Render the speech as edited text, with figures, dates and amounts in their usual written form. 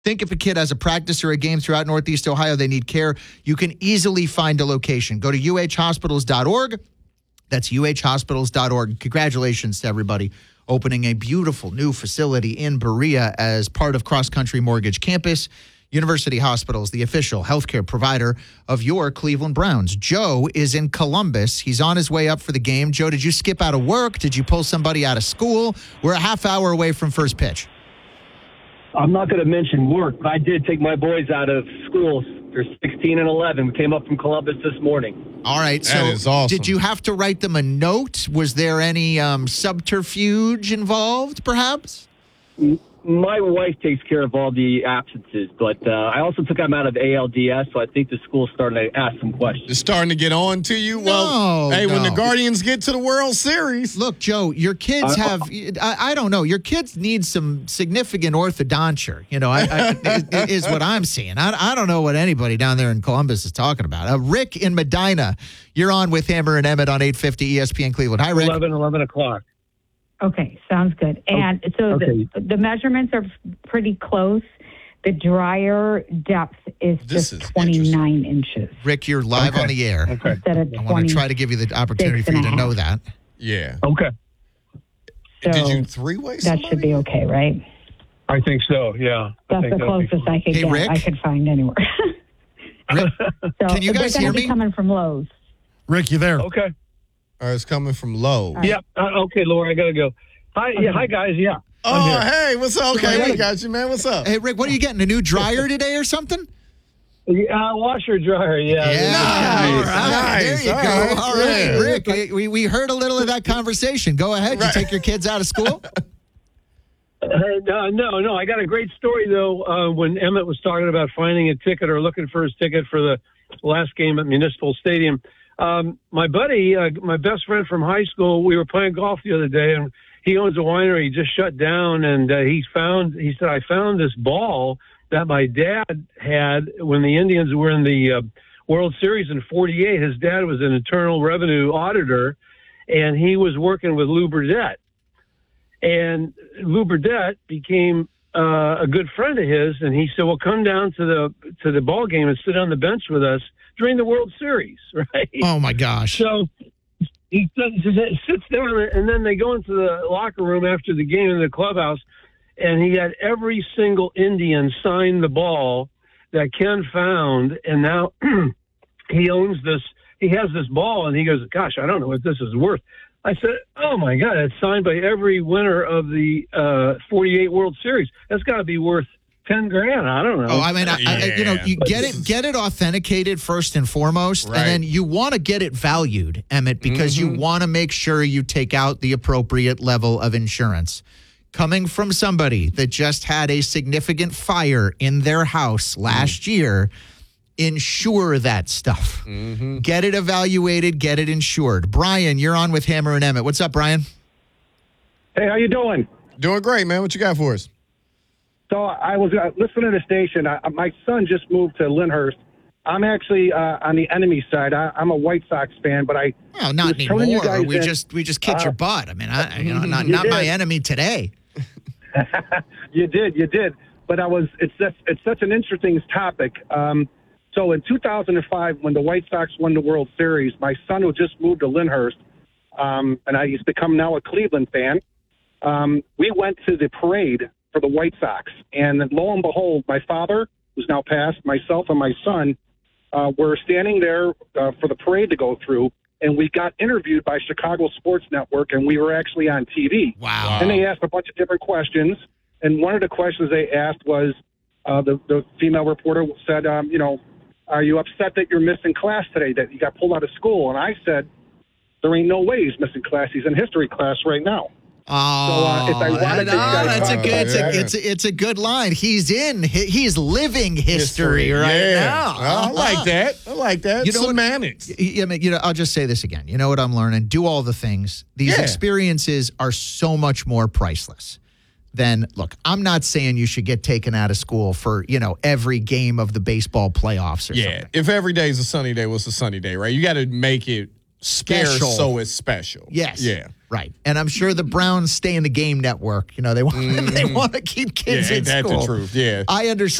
Think if a kid has a practice or a game throughout Northeast Ohio, they need care, you can easily find a location. Go to uhhospitals.org. That's uhhospitals.org. Congratulations to everybody opening a beautiful new facility in Berea as part of Cross Country Mortgage Campus. University Hospitals, the official healthcare provider of your Cleveland Browns. Joe is in Columbus. He's on his way up for the game. Joe, did you skip out of work? Did you pull somebody out of school? We're a half hour away from first pitch. I'm not going to mention work, but I did take my boys out of school. They're 16 and 11. We came up from Columbus this morning. All right. That is awesome. Did you have to write them a note? Was there any subterfuge involved, perhaps? My wife takes care of all the absences, but I also took them out of ALDS, so I think the school's starting to ask some questions. It's starting to get on to you? Well, when the Guardians get to the World Series. Look, Joe, your kids have, I don't know, your kids need some significant orthodonture, is what I'm seeing. I don't know what anybody down there in Columbus is talking about. Rick in Medina, you're on with Hammer and Emmett on 850 ESPN Cleveland. Hi, Rick. 11 o'clock. Okay, sounds good. And so the measurements are pretty close. The dryer depth is just 29 inches. Rick, you're live on the air. Okay. Instead of I want to try to give you the opportunity for you to know that. Yeah. Okay. So did you three-way somebody? That should be okay, right? I think so, yeah. That's the closest I could get. Rick? I could find anywhere. Rick, so can you guys hear me? They're coming from Lowe's. Rick, you there? Okay. It's coming from Lowe's. Right. Yeah. Okay, Laura, I got to go. Hi, hi, guys. Yeah. Oh, hey, what's up? Okay, Hey. we got you, man. What's up? Hey, Rick, what are you getting? A new dryer today or something? Washer, dryer, yeah. All right. Nice. There you All go. right. All right, Yeah. Rick, we heard a little of that conversation. Go ahead. You take your kids out of school? No. I got a great story, though, when Emmett was talking about finding a ticket or looking for his ticket for the last game at Municipal Stadium. My buddy, my best friend from high school, we were playing golf the other day, and he owns a winery. He just shut down, and he said, I found this ball that my dad had when the Indians were in the World Series in '48. His dad was an Internal Revenue auditor, and he was working with Lou Burdett. And Lou Burdett became a good friend of his, and he said, well, come down to the ball game and sit on the bench with us during the World Series, right? Oh, my gosh. So he sits down, and then they go into the locker room after the game in the clubhouse, and he had every single Indian sign the ball that Ken found, and now he owns this. He has this ball, and he goes, gosh, I don't know what this is worth. I said, oh, my God, it's signed by every winner of the 48 World Series. That's got to be worth $10,000. I don't know. Oh, I mean, you get it authenticated first and foremost, Right. and then you want to get it valued, Emmett, because you want to make sure you take out the appropriate level of insurance. Coming from somebody that just had a significant fire in their house last year, insure that stuff. Get it evaluated, get it insured. Brian, you're on with Hammer and Emmett. What's up, Brian? Hey, how you doing? Doing great, man. What you got for us? So I was listening to the station. My son just moved to Lyndhurst. I'm actually on the enemy side. I'm a White Sox fan, but Well, not was telling you anymore. guys We just kicked your butt. I mean, not my enemy today. You did. But it's such an interesting topic. So in 2005, when the White Sox won the World Series, my son who just moved to Lyndhurst, and he's become now a Cleveland fan. We went to the parade for the White Sox, and lo and behold, my father, who's now passed, myself and my son, were standing there for the parade to go through, and we got interviewed by Chicago Sports Network, and we were actually on TV. Wow. And they asked a bunch of different questions, and one of the questions they asked was, the female reporter said, are you upset that you're missing class today, that you got pulled out of school? And I said, there ain't no way he's missing class. He's in history class right now. Oh, it's ironic it's a good line. He's living history right now. I like that. You know Semantics. I mean, I'll just say this again. You know what I'm learning? Do all the things. These experiences are so much more priceless than, look, I'm not saying you should get taken out of school for, every game of the baseball playoffs or something. If every day is a sunny day, what's a sunny day, right? You got to make it scarce, special. so it's special. Yes. Yeah. Right. And I'm sure the Browns stay in the game network. You know, they want to keep kids in Ain't that school. the truth? Yeah. I understand.